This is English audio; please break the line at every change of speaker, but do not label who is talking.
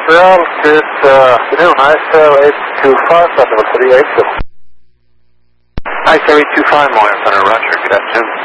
for altitude, afternoon, ISO 825, level 382.
ISO 825, Moyer Center, roger, good afternoon.